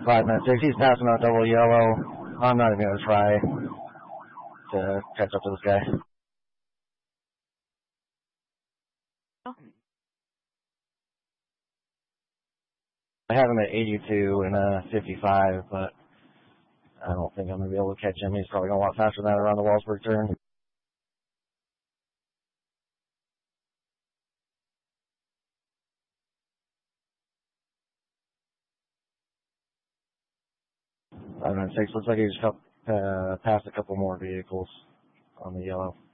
596. He's passing out double yellow. I'm not even going to try to catch up to this guy. I have him at 82 and 55, but I don't think I'm going to be able to catch him. He's probably going a lot faster than that around the Wellsburg turn. Six looks like he just passed a couple more vehicles on the yellow.